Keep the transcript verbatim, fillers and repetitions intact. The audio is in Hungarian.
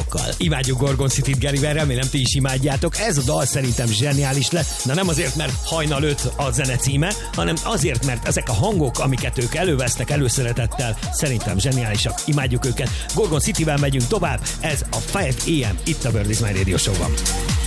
hangokkal. Imádjuk Gorgon City-t Gerivel, remélem ti is imádjátok. Ez a dal szerintem zseniális lett. Na nem azért, mert hajnal öt a zene címe, hanem azért, mert ezek a hangok, amiket ők elővesznek előszeretettel, szerintem zseniálisak. Imádjuk őket. Gorgon Cityvel megyünk tovább. Ez a öt á em itt a Bird is My Radio Show-ban.